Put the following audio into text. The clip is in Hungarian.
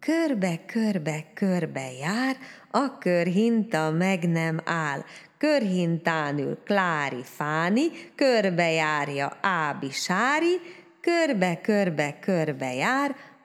Körbe jár, a körhinta meg nem áll. Körhintán ül Klári Fáni, körbejárja Ábi Sári, körbe jár,